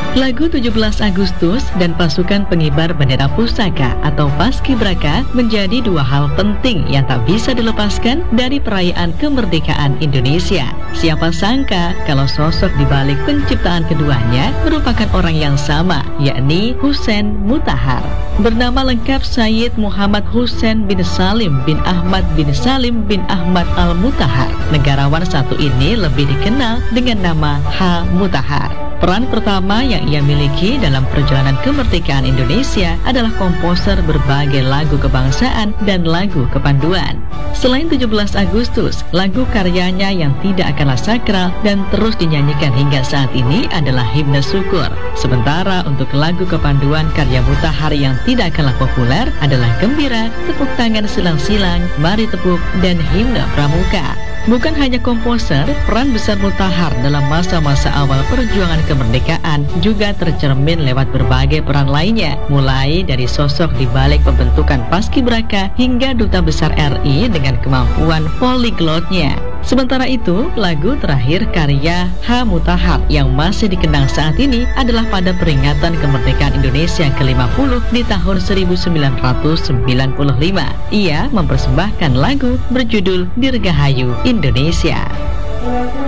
Lagu 17 Agustus dan Pasukan Pengibar Bendera Pusaka atau Paskibraka menjadi dua hal penting yang tak bisa dilepaskan dari perayaan kemerdekaan Indonesia. Siapa sangka kalau sosok di balik penciptaan keduanya merupakan orang yang sama, yakni Hussein Mutahar. Bernama lengkap Sayyid Muhammad Hussein bin Salim bin Ahmad bin Salim bin Ahmad Al-Mutahar. Negarawan satu ini lebih dikenal dengan nama H. Mutahar. Peran pertama yang ia miliki dalam perjalanan kemerdekaan Indonesia adalah komposer berbagai lagu kebangsaan dan lagu kepanduan. Selain 17 Agustus, lagu karyanya yang tidak kalah sakral dan terus dinyanyikan hingga saat ini adalah Himne Syukur. Sementara untuk lagu kepanduan karya Mutahar yang tidak kalah populer adalah Gembira, Tepuk Tangan Silang-Silang, Mari Tepuk, dan Himne Pramuka. Bukan hanya komposer, peran besar Mutahar dalam masa-masa awal perjuangan kemerdekaan juga tercermin lewat berbagai peran lainnya, mulai dari sosok di balik pembentukan Paskibraka hingga Duta Besar RI dengan kemampuan poliglotnya. Sementara itu, lagu terakhir karya H. Mutahar yang masih dikenang saat ini adalah pada peringatan kemerdekaan Indonesia ke-50 di tahun 1995. Ia mempersembahkan lagu berjudul Dirgahayu Indonesia.